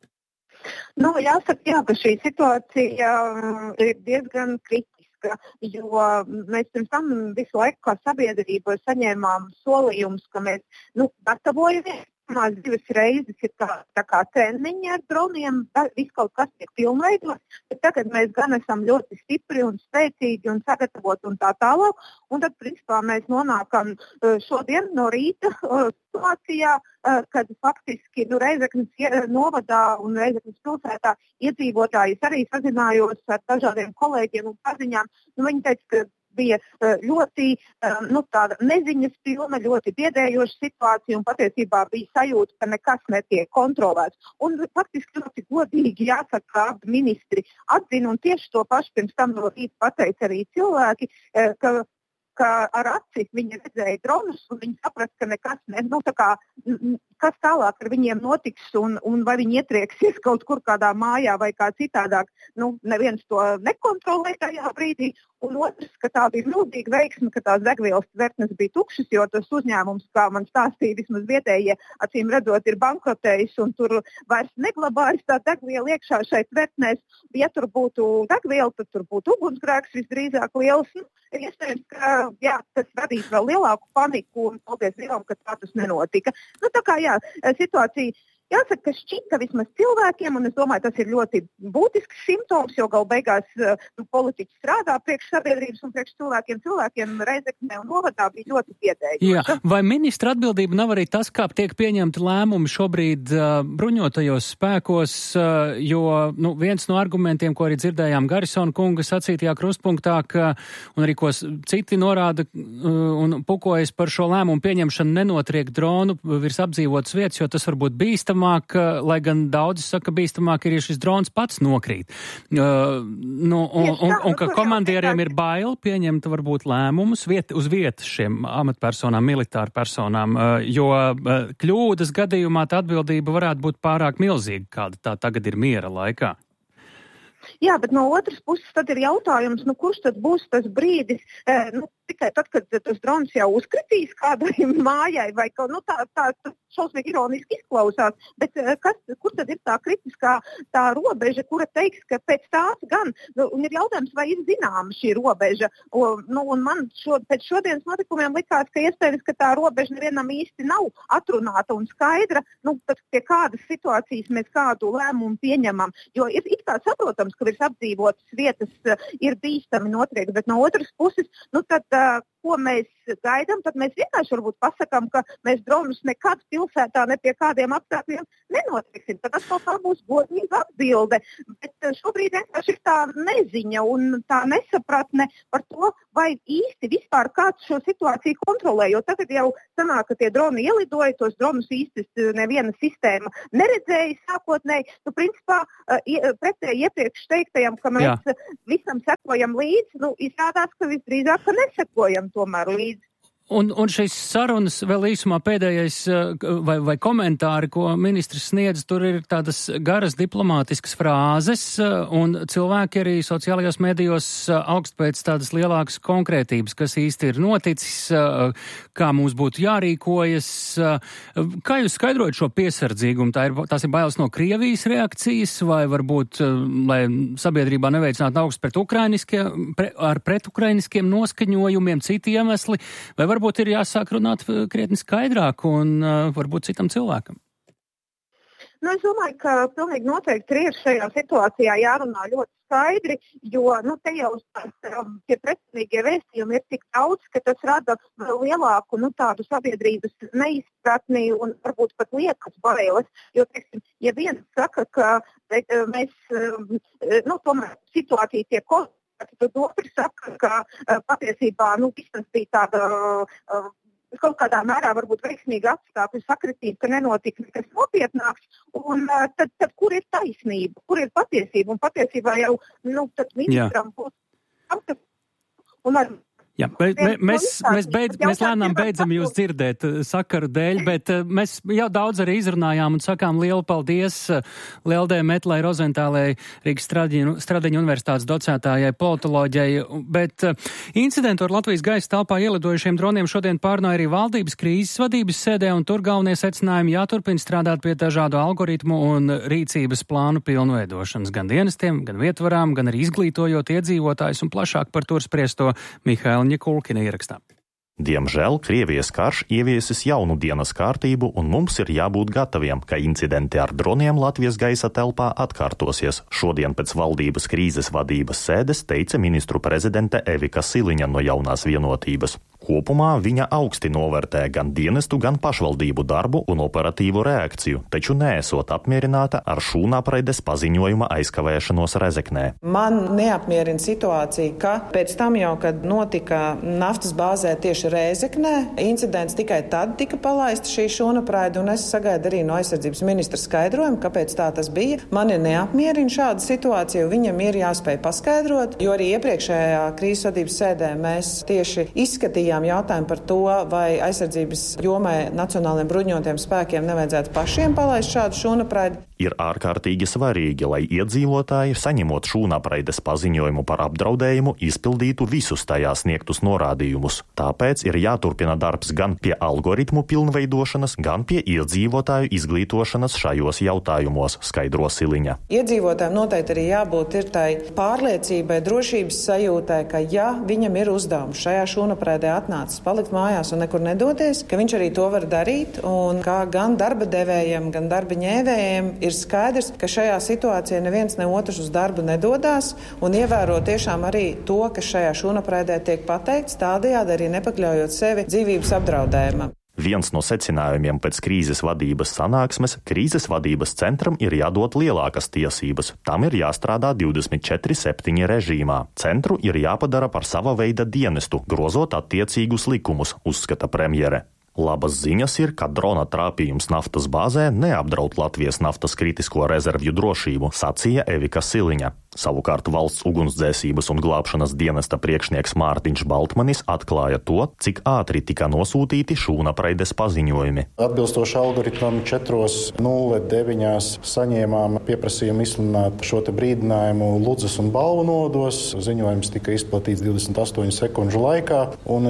Jāsaka, ka šī situācija ir diezgan kritiska, jo mēs pirms tam visu laiku kā sabiedrība saņēmām solījumus, ka mēs gatavojamies. Divas reizes ir tā kā treniņi ar droniem, viss kaut kas tiek pilnveidots, bet tagad mēs gan esam ļoti stipri un spēcīgi un sagatavoti un tā tālāk, un tad, principā, mēs nonākam šodien no rīta situācijā, kad faktiski Reizeknes novadā un Reizeknes pilsētā iedzīvotājus arī sazinājos ar dažādiem kolēģiem un paziņām. Viņi teica, ka bija ļoti tāda neziņas pilna, ļoti biedējoša situācija un patiesībā bija sajūta, ka nekas netiek kontrolēts. Un faktiski ļoti godīgi jāsaka, ka abi ministri atzina un tieši to pašu pirms tam no rīta pateica arī cilvēki, ka ar aci viņi redzēja dronus un viņi saprast, ka nekas kas tālāk ar viņiem notiks un vai viņi ietrieksies kaut kur kādā mājā vai kā citādāk. Neviens to nekontrolē tajā brīdī. Un otrs, ka tā bija milzīga veiksme, ka tās degvielas tvertnes bija tukšas, jo tas uzņēmums, kā man stāstīja, vismaz vietējie, acīm redzot, ir bankrotējis un tur vairs neglabājas tā degviela iekšā šai tvertnēs. Ja tur būtu degviela, tad tur būtu ugunsgrēks visdrīzāk liels. Iespējams, ka tas radīs vēl lielāku paniku un paldies Dievam, ka tā tas nenotika. Tā kā situācija Jāsaka, ka šķita vismaz cilvēkiem, un es domāju, tas ir ļoti būtisks simptoms, jo galu beigās politiķi strādā priekš sabiedrības un priekš cilvēkiem Reizeknē un novadā bija ļoti biedējoša. Jā, vai ministra atbildība nav arī tas, kā tiek pieņemti lēmumi šobrīd bruņotajos spēkos, jo viens no argumentiem, ko arī dzirdējām Garisona kunga sacītajā krustpunktā, un arī ko citi norāda un pukojas par šo lēmumu pieņemšanu nenotriek dronu virs apdzīvotas vietas, jo tas var būt bīstamāk, lai gan daudzi saka, bīstamāk ir, ja šis drons pats nokrīt. Un ka komandieriem ir bail pieņemt varbūt lēmumus uz vietas šiem amatpersonām, militāru personām, jo kļūdas gadījumā tā atbildība varētu būt pārāk milzīga, kāda tā tagad ir miera laikā. Jā, bet no otras puses tad ir jautājums, kurš tad būs tas brīdis, tikai tad, kad tas drons jau uzkritīs kādai mājai, vai tā šausmīgi ironiski izklausās, bet kur tad ir tā kritiskā tā robeža, kura teiks, ka pēc tās gan, un ir jautājums, vai ir zināma šī robeža, un man pēc šodienas notikumiem likās, ka iespējams, ka tā robeža nevienam īsti nav atrunāta un skaidra, tad pie kādas situācijas mēs kādu lēmumu pieņemam, jo ir it kā saprotams, ka virs apdzīvotas vietas ir bīstami notriekt, bet no otras puses, ko mēs gaidām, tad mēs vienkārši varbūt pasakām, ka mēs dronus nekad pilsētā ne pie kādiem apstākļiem nenotrieksim. Tad atkal tā būs godīga atbilde. Bet šobrīd vienkārši ir tā neziņa un tā nesapratne par to, vai īsti vispār kāds šo situāciju kontrolē. Jo tagad jau sanāk, ka tie droni ielidoja, tos dronus īsti neviena sistēma neredzēja sākotnēji. Principā pretēji iepriekš teiktajam, ka mēs visam sekojam līdzi, izrādās, ka visdrīzāk, ka nesekojam tomēr līdzi. Un šīs sarunas vēl īsumā pēdējais vai komentāri, ko ministrs sniedz, tur ir tādas garas diplomātiskas frāzes, un cilvēki arī sociālajos medijos augst pēc tādas lielākas konkrētības, kas īsti ir noticis, kā mums būtu jārīkojas. Kā jūs skaidrojat šo piesardzīgumu? Tās ir bailes no Krievijas reakcijas, vai varbūt, lai sabiedrībā neveicinātu augstu ar pretukrainiskiem noskaņojumiem, citi iemesli, vai varbūt ir jāsāk runāt krietni skaidrāk un varbūt citam cilvēkam? Es domāju, ka pilnīgi noteikti ir šajā situācijā jārunā ļoti skaidri, jo te jau tie pretrunīgie vēstījumi ir tik daudz, ka tas rada vēl lielāku tādu sabiedrības neizpratni un varbūt pat liekas bailes. Jo, teiksim, ja viens saka, ka mēs, tomēr situācija tiek konstatēta, tad otrs saka, ka patiesībā tas bija tāda kaut kādā mērā varbūt veiksmīga apstākļu sakritība, ka nenotika nekas nopietnāks, un tad kur ir taisnība, kur ir patiesība, un patiesībā jau, tad ministram būs un ar Jā, mēs lēnām beidzam jūs dzirdēt sakaru dēļ, bet mēs jau daudz arī izrunājām un sakām lielu paldies Lieldē Metlai Rozentālei, Rīgas Stradiņu universitātes docētājai, politoloģijai, bet incidentu ar Latvijas gaisa telpā ielidojušiem droniem šodien pārnāja arī valdības krīzes vadības sēdē, un tur galvenie secinājumi jāturpina strādāt pie dažādu algoritmu un rīcības plānu pilnveidošanas gan dienestiem, gan vietvarām, gan arī izglītojot iedzīvotājus un plašāk par to spriesto Mihaila Ņekulkina ierakstā. Diemžēl Krievijas karš ieviesis jaunu dienas kārtību, un mums ir jābūt gataviem, ka incidenti ar droniem Latvijas gaisa telpā atkārtosies. Šodien pēc valdības krīzes vadības sēdes teica ministru prezidente Evika Siliņa no Jaunās vienotības. Kopumā viņa augsti novērtē gan dienestu, gan pašvaldību darbu un operatīvu reakciju, taču neesot apmierināta ar šūnapreides paziņojuma aizkavēšanos Rezeknē. Man neapmierina situācija, ka pēc tam jau, kad notika naftas bāzē tieši Rezeknē, incidents tikai tad tika palaista šī šūnapraide, un es sagaidu arī no aizsardzības ministra skaidrojumu, kāpēc tā tas bija. Mani neapmierina šāda situācija, jo viņam ir jāspēj paskaidrot, jo arī iepriekšējā krīzes vadības sēdē mēs tieši izskatījām jautājumu par to, vai aizsardzības jomai nacionālajiem bruņotajiem spēkiem nevajadzētu pašiem palaist šādu šūnapraidi. Ir ārkārtīgi svarīgi, lai iedzīvotāji, saņemot šūnapreides paziņojumu par apdraudējumu, izpildītu visus tajā sniegtus norādījumus. Tāpēc ir jāturpina darbs gan pie algoritmu pilnveidošanas, gan pie iedzīvotāju izglītošanas šajos jautājumos, skaidro Siliņa. Iedzīvotājiem noteikti arī jābūt ir tai pārliecībai, drošības sajūtai, ka ja viņam ir uzdevums šajā šūnapreidē atnācis palikt mājās un nekur nedoties, ka viņš arī to var darīt, un kā gan darba devējiem, gan darba ņēvējiem ir skaidrs, ka šajā situācijā neviens ne otrs uz darbu nedodās un ievēro tiešām arī to, kas šajā šūnapreidē tiek pateikts, tādējādi arī nepakļaujot sevi dzīvības apdraudējumam. Viens no secinājumiem pēc krīzes vadības sanāksmes - krīzes vadības centram ir jādod lielākas tiesības. Tam ir jāstrādā 24/7 režīmā. Centru ir jāpadara par sava veida dienestu, grozot attiecīgus likumus, uzskata premjere. Labas ziņas ir, ka drona trāpījums naftas bāzē neapdraud Latvijas naftas kritisko rezervju drošību, sacīja Evika Siliņa. Savukārt valsts ugunsdzēsības un glābšanas dienesta priekšnieks Mārtiņš Baltmanis atklāja to, cik ātri tika nosūtīti šūnapreides paziņojumi. Atbilstoši algoritmam 4:09 saņēmām pieprasījumu izsludināt šo te brīdinājumu Ludzas un Balvu nodos. Ziņojums tika izplatīts 28 sekundžu laikā, un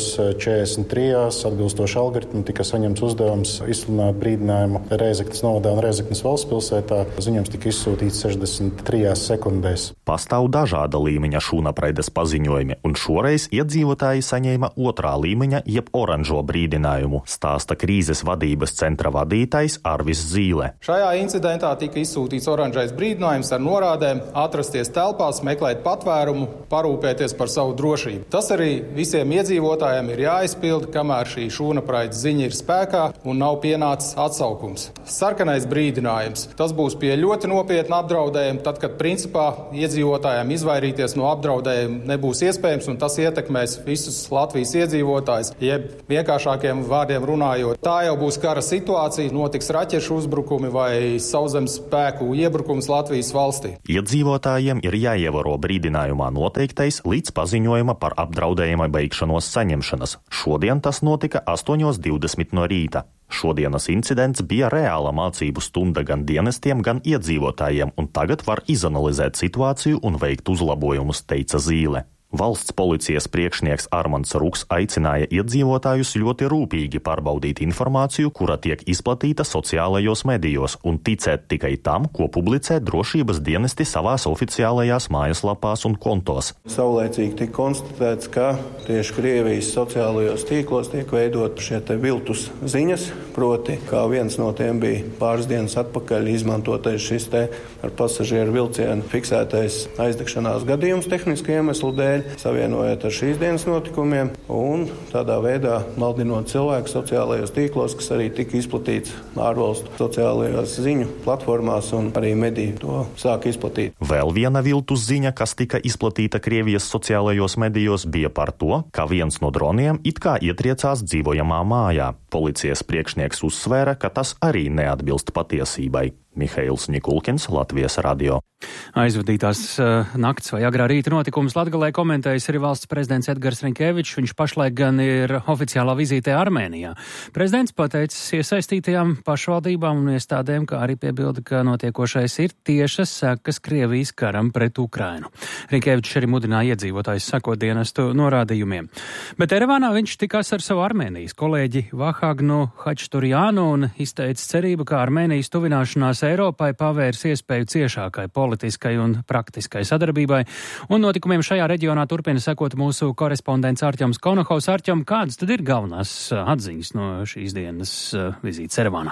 4:43 atbilstoši algoritmam tika saņemts uzdevums izsludināt brīdinājumu Rēzeknes novadā un Rēzeknes valstspilsētā. Ziņojums tika izsūtīts 63 sekundēs. Pastāv dažāda līmeņa šūnapreides paziņojumi, un šoreiz iedzīvotāji saņēma otrā līmeņa jeb oranžo brīdinājumu, stāsta krīzes vadības centra vadītājs Arvis Zīle. Šajā incidentā tika izsūtīts oranžais brīdinājums ar norādēm atrasties telpās, meklēt patvērumu, parūpēties par savu drošību. Tas arī visiem iedzīvotājiem ir jāizpilda, kamēr šī šūnapreides ziņa ir spēkā un nav pienācis atsaukums. Sarkanais brīdinājums. Tas būs pie ļoti nopietna apdraudējuma, tad, kad principā iedzīvotājiem izvairīties no apdraudējuma nebūs iespējams, un tas ietekmēs visus Latvijas iedzīvotājus. Jeb vienkāršākiem vārdiem runājot, tā jau būs kara situācija, notiks raķešu uzbrukumi vai sauszemes spēku iebrukums Latvijas valstī. Iedzīvotājiem ir jāievaro brīdinājumā noteiktais līdz paziņojuma par apdraudējuma beigšanos saņemšanas. Šodien tas notika 8:20 no rīta. Šodienas incidents bija reāla mācību stunda gan dienestiem, gan iedzīvotājiem, un tagad var izanalizēt situāciju un veikt uzlabojumus, teica Zīle. Valsts policijas priekšnieks Armands Ruks aicināja iedzīvotājus ļoti rūpīgi pārbaudīt informāciju, kura tiek izplatīta sociālajos medijos, un ticēt tikai tam, ko publicē drošības dienesti savās oficiālajās mājaslapās un kontos. Saulēcīgi tika konstatēts, ka tieši Krievijas sociālajos tīklos tiek veidot šie te viltus ziņas, proti, kā viens no tiem bija pāris dienas atpakaļ izmantotais šis te ar pasažieru vilcienu fiksētais aizdegšanās gadījums tehniski iemeslu dēļ, savienojot ar šīs dienas notikumiem un tādā veidā maldinot cilvēku sociālajos tīklos, kas arī tika izplatīts ārvalstu sociālajās ziņu platformās un arī mediji to sāk izplatīt. Vēl viena viltus ziņa, kas tika izplatīta Krievijas sociālajos medijos, bija par to, ka viens no droniem it kā ietriecās dzīvojamā mājā. Policijas priekšnieks uzsvēra, ka tas arī neatbilst patiesībai. Mihails Nikulkins, Latvijas radio. Aizvadītās nakts vai agrā rīta notikums Latgalē komentējis arī valsts prezidents Edgars Rinkevičs. Viņš pašlaik gan ir oficiālā vizītē Armēnijā. Prezidents pateicis iesaistītajām pašvaldībām un iestādēm, kā arī piebilda, ka notiekošais ir tiešas sekas Krievijas karam pret Ukrainu. Rinkevičs arī mudināja iedzīvotājus sekot dienestu norādījumiem. Bet Erevānā viņš tikās ar savu Armēnijas kolēģi Vahagnu Hačturjānu un izteica cerību, ka Armēnijas tuvināšanās Eiropai pavērs iespēju ciešākai politiskai un praktiskai sadarbībai, un notikumiem šajā reģionā turpina sekot mūsu korespondents Arķoms Konohovs. Arķom, kādas tad ir galvenās atziņas no šīs dienas vizītes Erevānā?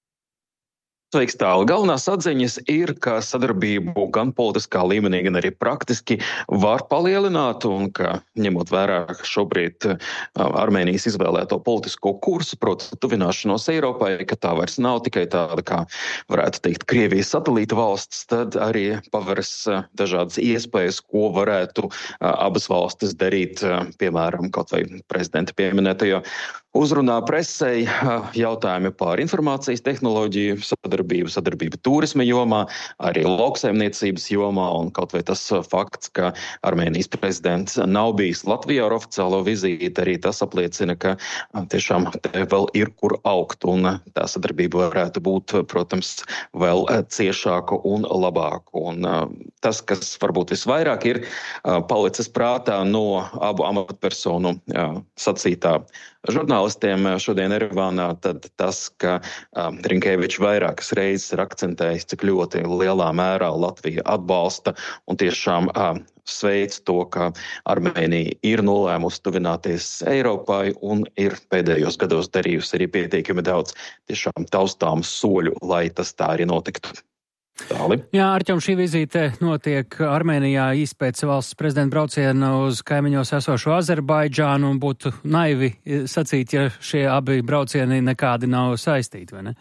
Sveiks tālu. Galvenās atziņas ir, ka sadarbību gan politiskā līmenī, gan arī praktiski var palielināt un ka, ņemot vērā šobrīd Armēnijas izvēlēto politisko kursu, proti tuvināšanos Eiropai, ka tā vairs nav tikai tāda, kā varētu teikt, Krievijas satelīta valsts, tad arī paveras dažādas iespējas, ko varētu abas valstis darīt, piemēram, kaut vai prezidenta pieminētajā uzrunā presei jautājumi par informācijas tehnoloģiju sadarbību turisma jomā, arī lauksaimniecības jomā, un kaut vai tas fakts, ka Armēnijas prezidents nav bijis Latvijā ar oficiālo vizīti, arī tas apliecina, ka tiešām te vēl ir kur augt, un tā sadarbība varētu būt, protams, vēl ciešāka un labāka. Un tas, kas varbūt visvairāk ir palicis prātā no abu amatpersonu sacītā žurnālistiem šodien Erevānā, tad tas, ka Rinkēvičs vairākas reizes ir akcentējis, cik ļoti lielā mērā Latvija atbalsta un tiešām sveic to, ka Armēnija ir nolēmusi tuvināties Eiropai un ir pēdējos gados darījusi arī pietiekami daudz tiešām taustāmu soļu, lai tas tā arī notiktu. Tāli. Jā, Arķom, šī vizīte notiek Armēnijā īsti pēc valsts prezidenta brauciena uz kaimiņos esošo Azerbaidžānu, un būtu naivi sacīt, ja šie abi braucieni nekādi nav saistīti, vai ne?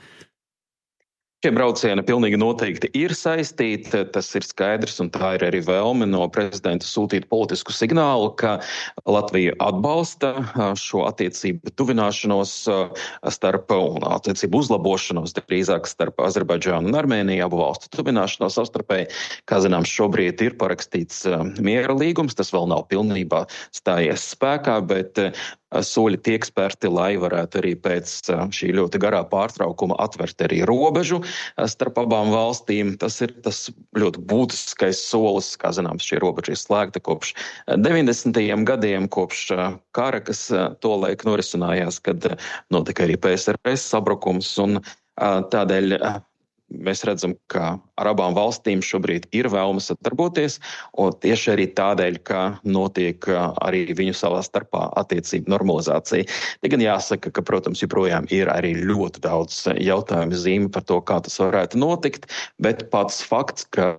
Šie braucieni pilnīgi noteikti ir saistīti, tas ir skaidrs, un tā ir arī vēlme no prezidenta sūtīt politisku signālu, ka Latvija atbalsta šo attiecību tuvināšanos starp un attiecību uzlabošanos drīzāk starp Azerbaidžānu un Armēniju, abu valstu tuvināšanos savstarpēji. Kā zināms, šobrīd ir parakstīts miera līgums, tas vēl nav pilnībā stājies spēkā, bet soļi tiek spērti, lai varētu arī pēc šī ļoti garā pārtraukuma atvert arī robežu starp abām valstīm. Tas ir tas ļoti būtiskais solis, kā zināms, šī robeža ir slēgta kopš 90. gadiem, kopš kara, kas tolaik norisinājās, kad notika arī PSRS sabrukums, un tādēļ mēs redzam, ka ar abām valstīm šobrīd ir vēlme sadarboties, un tieši arī tādēļ, ka notiek arī viņu savā starpā attiecību normalizācija. Te gan jāsaka, ka, protams, joprojām ir arī ļoti daudz jautājumu zīmi par to, kā tas varētu notikt, bet pats fakts, ka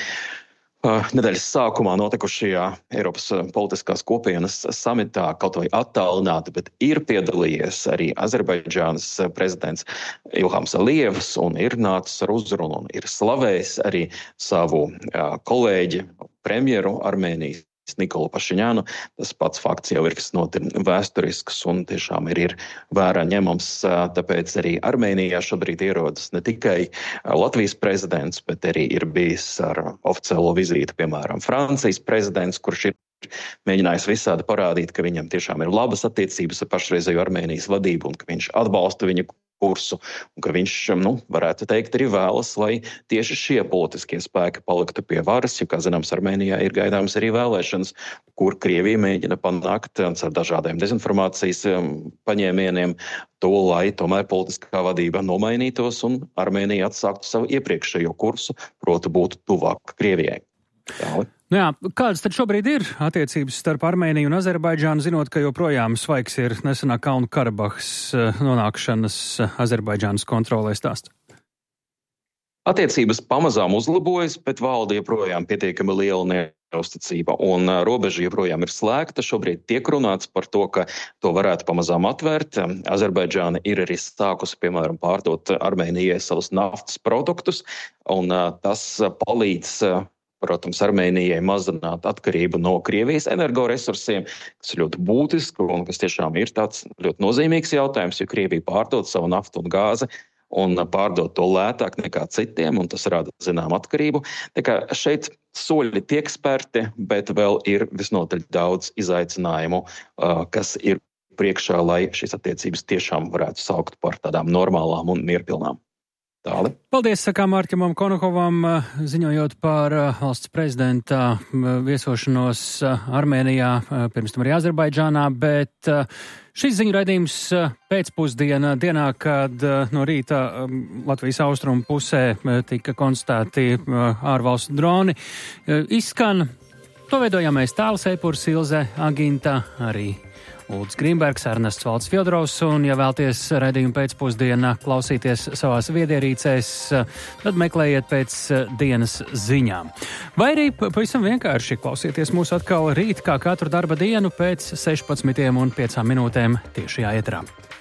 nedēļas sākumā notikušajā Eiropas politiskās kopienas samitā kaut vai attālināti, bet ir piedalījies arī Azerbaidžānas prezidents Ilhams Alijevs un ir nācis ar uzrunu un ir slavējis arī savu kolēģi, premjeru Armēnijas Nikolu Pašiņānu. Tas pats fakts jau ir, kas vēsturisks un tiešām ir vērā ņemams, tāpēc arī Armēnijā šobrīd ierodas ne tikai Latvijas prezidents, bet arī ir bijis ar oficiālo vizīti, piemēram, Francijas prezidents, kurš ir mēģinājis visādi parādīt, ka viņam tiešām ir labas attiecības ar pašreizējo Armēnijas vadību un ka viņš atbalsta viņu kursu, un ka viņš, varētu teikt, arī vēlas, lai tieši šie politiskie spēki paliktu pie varas, jo, kā zināms, Armēnijā ir gaidāmas arī vēlēšanas, kur Krievija mēģina panākt ar dažādiem dezinformācijas paņēmieniem to, lai tomēr politiskā vadība nomainītos un Armēnija atsāktu savu iepriekšējo kursu, proti būtu tuvāk Krievijai. Tāli. Jā, kādas tad šobrīd ir attiecības starp Armēniju un Azerbaidžānu, zinot, ka joprojām svaigs ir nesenā Kalnu Karabahas nonākšanas Azerbaidžānas kontrolē stāsts? Attiecības pamazām uzlabojas, bet valda joprojām pietiekami liela neusticība, un robeža joprojām ir slēgta. Šobrīd tiek runāts par to, ka to varētu pamazām atvērt. Azerbaidžāna ir arī sākusi, piemēram, pārdot Armēnijai savus naftas produktus, un tas palīdz, protams, Armēnijai mazināt atkarību no Krievijas energoresursiem, kas ir ļoti būtiski un kas tiešām ir tāds ļoti nozīmīgs jautājums, jo Krievija pārdod savu naftu un gāzi un pārdod to lētāk nekā citiem, un tas rada zinām atkarību. Tā kā šeit soļi tiek spērti, bet vēl ir visnotaļ daudz izaicinājumu, kas ir priekšā, lai šīs attiecības tiešām varētu saukt par tādām normālām un mierpilnām. Tāli. Paldies, sakām Arķimam Konokovam, ziņojot par valsts prezidenta viesošanos Armēnijā, pirms tam arī Azerbaidžānā, bet šis ziņu raidījums pēcpusdienā, dienā, kad no rīta Latvijas austrumu pusē tika konstatēti ārvalstu droni, izskan. To veidojam mēs Tāls Eipurs, Ilze Aginta, arī Ulds Grīmbergs, Ernests Valds Fjodorovs, un, ja vēlties raidījumu pēcpusdienā klausīties savās viedierīcēs, tad meklējiet pēc dienas ziņām. Vai arī pavisam vienkārši klausieties mūs atkal rīt, kā katru darba dienu pēc 16:05 tiešajā ēterā.